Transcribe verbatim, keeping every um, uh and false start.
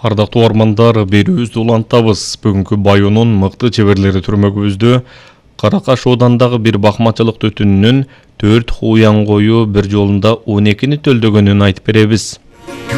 Ардактуу армандар, берүүбүздү улантабыз. Бүгүнкү Байонун мыкты чеберлери түрмөгүбүздө Каракаш оодандагы бир бакмачылык түтүнүнүн төрт хуян кою бир жолунда он экини төлдөгөнүн айтып беребиз.